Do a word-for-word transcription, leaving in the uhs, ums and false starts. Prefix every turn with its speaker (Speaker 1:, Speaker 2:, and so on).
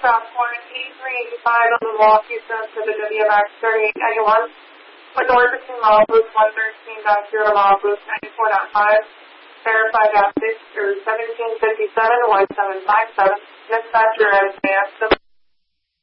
Speaker 1: stop point eighty-three eighty-five on the Milwaukee Sun to the W M X thirty-eight ninety-one. With order between mile boost one thirteen point zero mile boost ninety-four point five. Verified gas six or seventeen fifty-seven one seven five seven. Dispatcher S A S.